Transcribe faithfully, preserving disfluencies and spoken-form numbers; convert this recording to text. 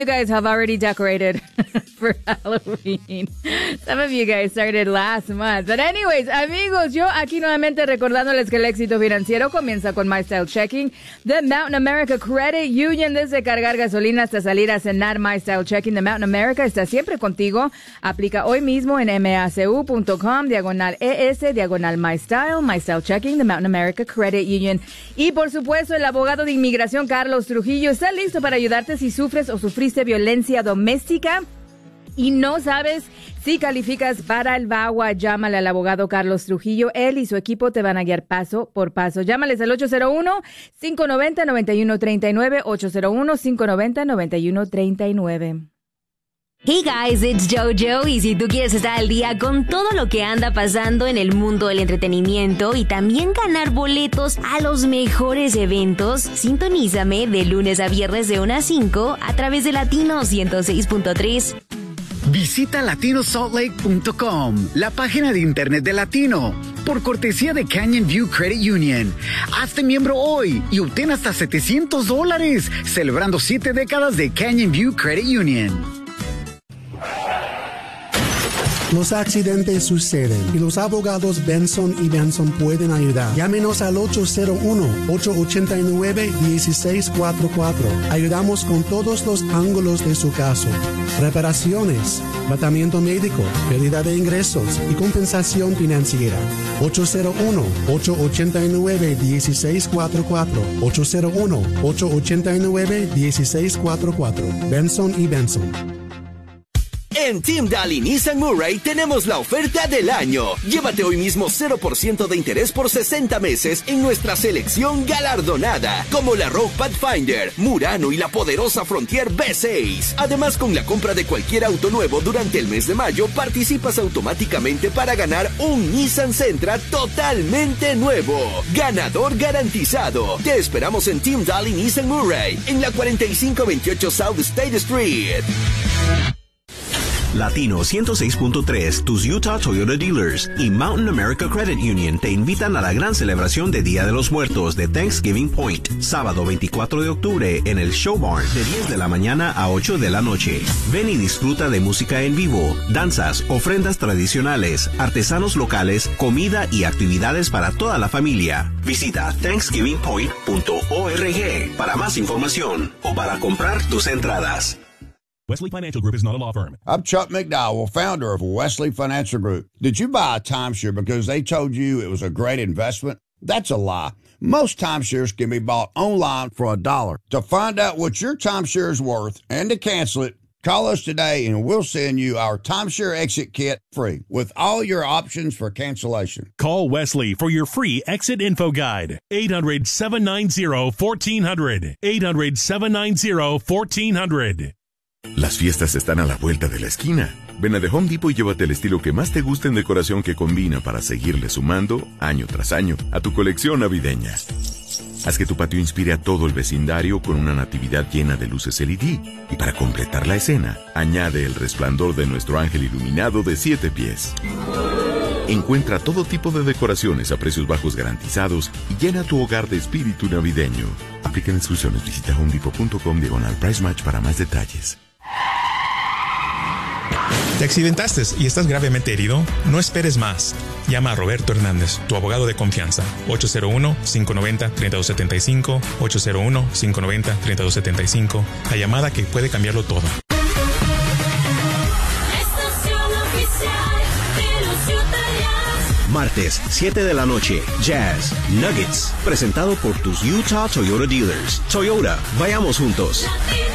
You guys have already decorated for Halloween. Some of you guys started last month. But anyways, amigos, yo aquí nuevamente recordándoles que el éxito financiero comienza con My Style Checking de Mountain America Credit Union. Desde cargar gasolina hasta salir a cenar, My Style Checking de Mountain America está siempre contigo. Aplica hoy mismo en macu.com, diagonal ES, diagonal My Style, My Style Checking de Mountain America Credit Union. Y por supuesto, el abogado de inmigración Carlos Trujillo está listo para ayudarte si sufres o sufriste violencia doméstica y no sabes si calificas para el V A W A. Llámale al abogado Carlos Trujillo. Él y su equipo te van a guiar paso por paso. Llámales al ocho cero uno, cinco nueve cero, nueve uno tres nueve, ocho cero uno, cinco nueve cero, nueve uno tres nueve. Hey guys, it's JoJo, y si tú quieres estar al día con todo lo que anda pasando en el mundo del entretenimiento y también ganar boletos a los mejores eventos, sintonízame de lunes a viernes de una a cinco a través de Latino ciento seis punto tres. Visita latino salt lake punto com, la página de internet de Latino, por cortesía de Canyon View Credit Union. Hazte miembro hoy y obtén hasta setecientos dólares, celebrando siete décadas de Canyon View Credit Union. Los accidentes suceden y los abogados Benson y Benson pueden ayudar. Llámenos al ocho cero uno, ocho ocho nueve, uno seis cuatro cuatro. Ayudamos con todos los ángulos de su caso. Reparaciones, tratamiento médico, pérdida de ingresos y compensación financiera. ocho cero uno, ocho ocho nueve, uno seis cuatro cuatro. ocho cero uno, ocho ocho nueve, uno seis cuatro cuatro. Benson y Benson. En Team Daly Nissan Murray tenemos la oferta del año. Llévate hoy mismo cero por ciento de interés por sesenta meses en nuestra selección galardonada, como la Rogue Pathfinder, Murano y la poderosa Frontier V seis. Además, con la compra de cualquier auto nuevo durante el mes de mayo, participas automáticamente para ganar un Nissan Sentra totalmente nuevo. Ganador garantizado. Te esperamos en Team Daly Nissan Murray, en la cuarenta y cinco veintiocho South State Street. Latino ciento seis punto tres, tus Utah Toyota Dealers y Mountain America Credit Union te invitan a la gran celebración de Día de los Muertos de Thanksgiving Point, sábado veinticuatro de octubre en el Show Barn de diez de la mañana a ocho de la noche. Ven y disfruta de música en vivo, danzas, ofrendas tradicionales, artesanos locales, comida y actividades para toda la familia. Visita thanksgiving point punto org para más información o para comprar tus entradas. Wesley Financial Group is not a law firm. I'm Chuck McDowell, founder of Wesley Financial Group. Did you buy a timeshare because they told you it was a great investment? That's a lie. Most timeshares can be bought online for a dollar. To find out what your timeshare is worth and to cancel it, call us today and we'll send you our timeshare exit kit free with all your options for cancellation. Call Wesley for your free exit info guide. eight hundred, seven nine zero, one four zero zero. eight hundred, seven nine zero, one four zero zero. Las fiestas están a la vuelta de la esquina. Ven a The Home Depot y llévate el estilo que más te guste en decoración que combina para seguirle sumando, año tras año, a tu colección navideña. Haz que tu patio inspire a todo el vecindario con una natividad llena de luces L E D. Y para completar la escena, añade el resplandor de nuestro ángel iluminado de siete pies. Encuentra todo tipo de decoraciones a precios bajos garantizados y llena tu hogar de espíritu navideño. Aplican exclusiones. Visita homedepot punto com diagonal price match para más detalles. ¿Te accidentaste y estás gravemente herido? No esperes más. Llama a Roberto Hernández, tu abogado de confianza. ocho cero uno, cinco nueve cero, tres dos siete cinco, ocho cero uno, cinco nueve cero, tres dos siete cinco. La llamada que puede cambiarlo todo. Martes, siete de la noche, Jazz Nuggets, presentado por tus Utah Toyota Dealers. Toyota, vayamos juntos.